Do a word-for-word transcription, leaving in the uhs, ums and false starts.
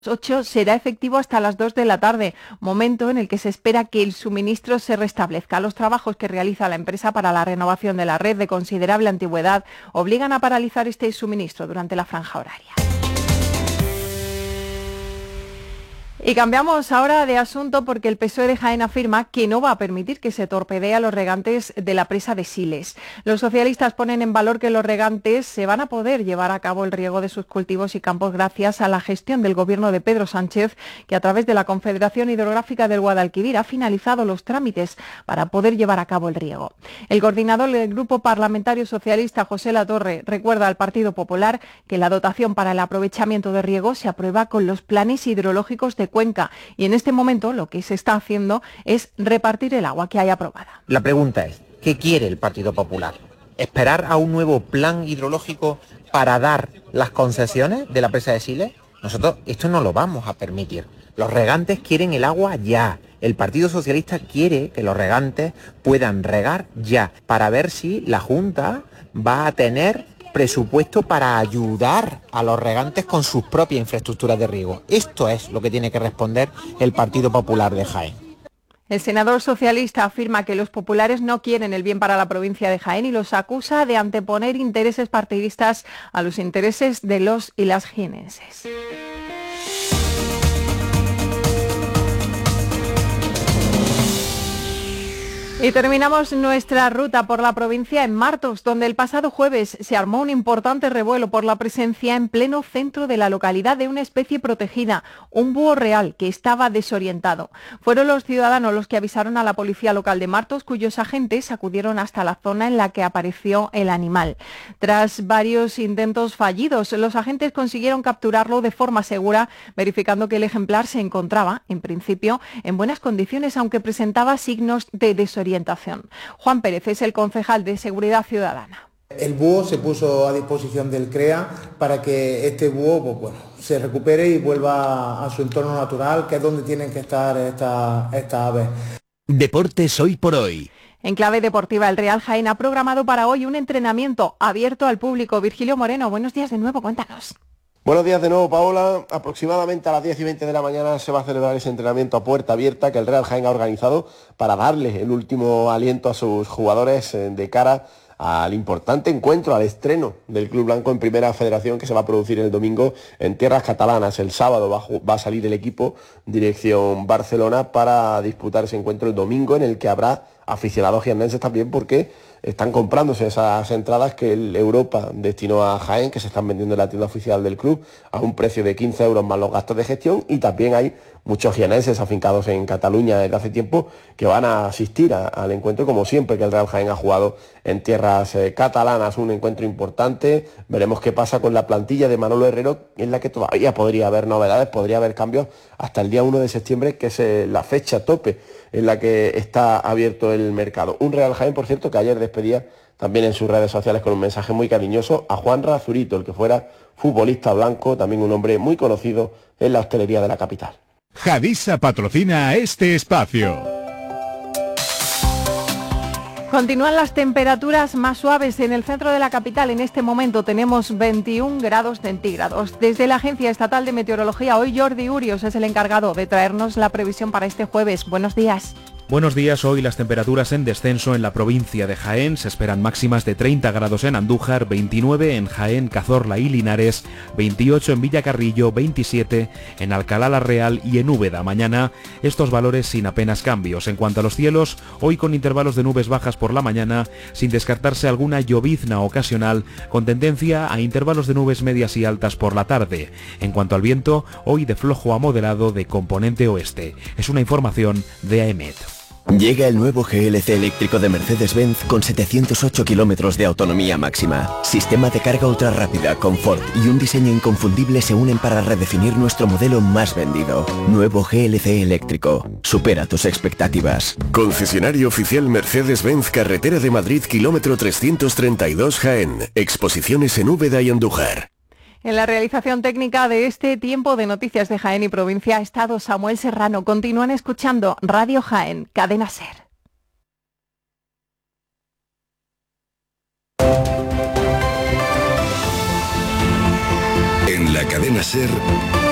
ocho será efectivo hasta las dos de la tarde, momento en el que se espera que el suministro se restablezca. Los trabajos que realiza la empresa para la renovación de la red de considerable antigüedad obligan a paralizar este suministro durante la franja horaria. Y cambiamos ahora de asunto porque el P S O E de Jaén afirma que no va a permitir que se torpedee a los regantes de la presa de Siles. Los socialistas ponen en valor que los regantes se van a poder llevar a cabo el riego de sus cultivos y campos gracias a la gestión del gobierno de Pedro Sánchez, que a través de la Confederación Hidrográfica del Guadalquivir ha finalizado los trámites para poder llevar a cabo el riego. El coordinador del Grupo Parlamentario Socialista, José Latorre, recuerda al Partido Popular que la dotación para el aprovechamiento de riego se aprueba con los planes hidrológicos de Cuenca y en este momento lo que se está haciendo es repartir el agua que hay aprobada. La pregunta es, ¿qué quiere el Partido Popular? ¿Esperar a un nuevo plan hidrológico para dar las concesiones de la presa de Siles? Nosotros esto no lo vamos a permitir. Los regantes quieren el agua ya. El Partido Socialista quiere que los regantes puedan regar ya, para ver si la Junta va a tener presupuesto para ayudar a los regantes con sus propias infraestructuras de riego. Esto es lo que tiene que responder el Partido Popular de Jaén. El senador socialista afirma que los populares no quieren el bien para la provincia de Jaén y los acusa de anteponer intereses partidistas a los intereses de los y las jienenses. Y terminamos nuestra ruta por la provincia en Martos, donde el pasado jueves se armó un importante revuelo por la presencia en pleno centro de la localidad de una especie protegida, un búho real que estaba desorientado. Fueron los ciudadanos los que avisaron a la policía local de Martos, cuyos agentes acudieron hasta la zona en la que apareció el animal. Tras varios intentos fallidos, los agentes consiguieron capturarlo de forma segura, verificando que el ejemplar se encontraba, en principio, en buenas condiciones, aunque presentaba signos de desorientación. Juan Pérez es el concejal de Seguridad Ciudadana. El búho se puso a disposición del CREA para que este búho pues, bueno, se recupere y vuelva a su entorno natural, que es donde tienen que estar estas esta aves. Deportes hoy por hoy. En clave deportiva, el Real Jaén ha programado para hoy un entrenamiento abierto al público. Virgilio Moreno, buenos días de nuevo, cuéntanos. Buenos días de nuevo, Paola. Aproximadamente a las diez y veinte de la mañana se va a celebrar ese entrenamiento a puerta abierta que el Real Jaén ha organizado para darle el último aliento a sus jugadores de cara al importante encuentro, al estreno del Club Blanco en Primera Federación, que se va a producir el domingo en tierras catalanas. El sábado va a, va a salir el equipo dirección Barcelona para disputar ese encuentro el domingo, en el que habrá aficionados jiennenses también, porque están comprándose esas entradas que el Europa destinó a Jaén, que se están vendiendo en la tienda oficial del club a un precio de quince euros más los gastos de gestión, y también hay muchos jiennenses afincados en Cataluña desde hace tiempo que van a asistir a, al encuentro, como siempre que el Real Jaén ha jugado en tierras eh, catalanas, un encuentro importante. Veremos qué pasa con la plantilla de Manolo Herrero, en la que todavía podría haber novedades, podría haber cambios hasta el día uno de septiembre, que es eh, la fecha tope en la que está abierto el mercado. Un Real Jaén, por cierto, que ayer despedía también en sus redes sociales con un mensaje muy cariñoso a Juanra Zurito, el que fuera futbolista blanco, también un hombre muy conocido en la hostelería de la capital. Hadisa patrocina este espacio. Continúan las temperaturas más suaves en el centro de la capital. En este momento tenemos veintiún grados centígrados. Desde la Agencia Estatal de Meteorología, hoy Jordi Urios es el encargado de traernos la previsión para este jueves. Buenos días. Buenos días, hoy las temperaturas en descenso en la provincia de Jaén, se esperan máximas de treinta grados en Andújar, veintinueve en Jaén, Cazorla y Linares, veintiocho en Villacarrillo, veintisiete en Alcalá la Real y en Úbeda. Mañana estos valores sin apenas cambios. En cuanto a los cielos, hoy con intervalos de nubes bajas por la mañana, sin descartarse alguna llovizna ocasional, con tendencia a intervalos de nubes medias y altas por la tarde. En cuanto al viento, hoy de flojo a moderado de componente oeste. Es una información de A E M E T. Llega el nuevo G L C eléctrico de Mercedes-Benz con setecientos ocho kilómetros de autonomía máxima. Sistema de carga ultra rápida, confort y un diseño inconfundible se unen para redefinir nuestro modelo más vendido. Nuevo G L C eléctrico. Supera tus expectativas. Concesionario oficial Mercedes-Benz, Carretera de Madrid, kilómetro trescientos treinta y dos, Jaén. Exposiciones en Úbeda y Andújar. En la realización técnica de este tiempo de noticias de Jaén y provincia ha estado Samuel Serrano. Continúan escuchando Radio Jaén, Cadena SER. En la Cadena SER,